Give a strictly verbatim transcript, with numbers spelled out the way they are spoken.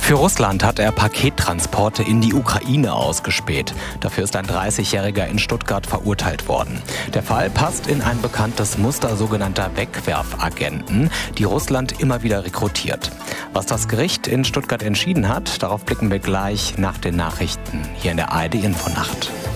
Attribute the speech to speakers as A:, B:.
A: Für Russland hat er Pakettransporte in die Ukraine ausgespäht. Dafür ist ein dreißigjähriger in Stuttgart verurteilt worden. Der Fall passt in ein bekanntes Muster sogenannter Wegwerfagenten, die Russland immer wieder rekrutiert. Was das Gericht in Stuttgart entschieden hat, darauf blicken wir gleich nach den Nachrichten hier in der A R D Infonacht.